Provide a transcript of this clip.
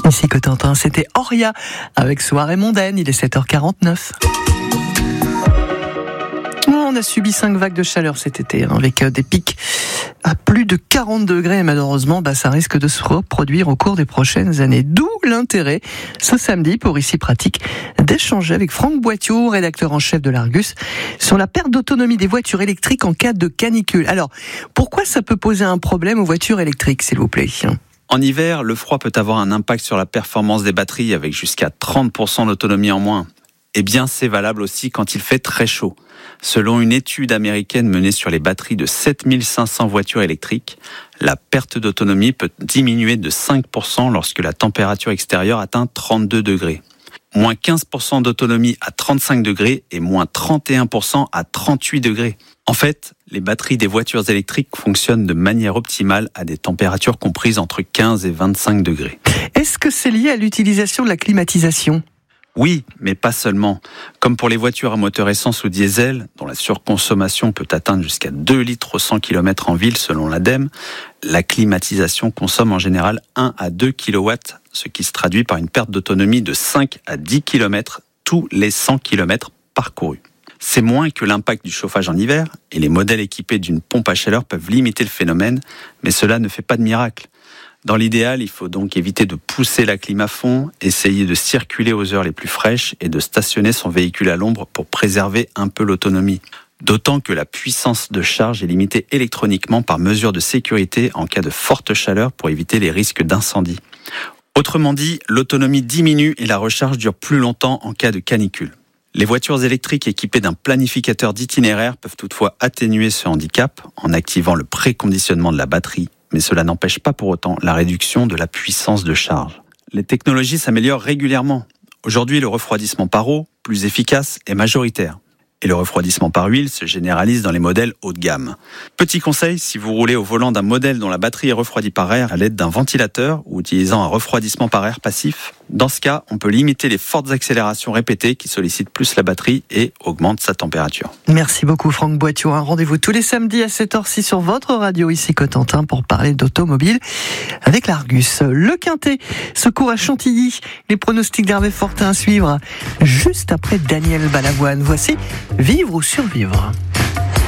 Ici Cotentin, c'était Oria avec Soirée mondaine, il est 7h49. On a subi 5 vagues de chaleur cet été, avec des pics à plus de 40 degrés. Et malheureusement, ça risque de se reproduire au cours des prochaines années. D'où l'intérêt, ce samedi, pour Ici Pratique, d'échanger avec Franck Boittiau, rédacteur en chef de l'Argus, sur la perte d'autonomie des voitures électriques en cas de canicule. Alors, pourquoi ça peut poser un problème aux voitures électriques, s'il vous plaît ? En hiver, le froid peut avoir un impact sur la performance des batteries avec jusqu'à 30% d'autonomie en moins. Eh bien, c'est valable aussi quand il fait très chaud. Selon une étude américaine menée sur les batteries de 7500 voitures électriques, la perte d'autonomie peut diminuer de 5% lorsque la température extérieure atteint 32 degrés. Moins 15% d'autonomie à 35 degrés et moins 31% à 38 degrés. En fait, les batteries des voitures électriques fonctionnent de manière optimale à des températures comprises entre 15 et 25 degrés. Est-ce que c'est lié à l'utilisation de la climatisation ? Oui, mais pas seulement. Comme pour les voitures à moteur essence ou diesel, dont la surconsommation peut atteindre jusqu'à 2 litres au 100 km en ville selon l'ADEME, la climatisation consomme en général 1 à 2 kW, ce qui se traduit par une perte d'autonomie de 5 à 10 km tous les 100 km parcourus. C'est moins que l'impact du chauffage en hiver, et les modèles équipés d'une pompe à chaleur peuvent limiter le phénomène, mais cela ne fait pas de miracle. Dans l'idéal, il faut donc éviter de pousser la clim à fond, essayer de circuler aux heures les plus fraîches et de stationner son véhicule à l'ombre pour préserver un peu l'autonomie. D'autant que la puissance de charge est limitée électroniquement par mesure de sécurité en cas de forte chaleur pour éviter les risques d'incendie. Autrement dit, l'autonomie diminue et la recharge dure plus longtemps en cas de canicule. Les voitures électriques équipées d'un planificateur d'itinéraire peuvent toutefois atténuer ce handicap en activant le préconditionnement de la batterie, mais cela n'empêche pas pour autant la réduction de la puissance de charge. Les technologies s'améliorent régulièrement. Aujourd'hui, le refroidissement par eau, plus efficace, est majoritaire. Et le refroidissement par huile se généralise dans les modèles haut de gamme. Petit conseil, si vous roulez au volant d'un modèle dont la batterie est refroidie par air à l'aide d'un ventilateur ou utilisant un refroidissement par air passif, dans ce cas, on peut limiter les fortes accélérations répétées qui sollicitent plus la batterie et augmentent sa température. Merci beaucoup Franck Boittiau. Un rendez-vous tous les samedis à cette heure-ci sur votre radio ici Cotentin pour parler d'automobile avec l'Argus. Le Quintet, secours à Chantilly, les pronostics d'Hervé Fortin à suivre juste après Daniel Balavoine. Voici Vivre ou survivre.